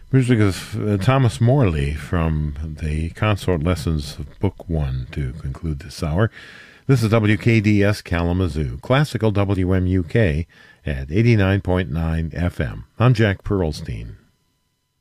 Music of Thomas Morley from the Consort Lessons of Book 1 to conclude this hour. This is WKDS Kalamazoo, classical WMUK at 89.9 FM. I'm Jack Pearlstein.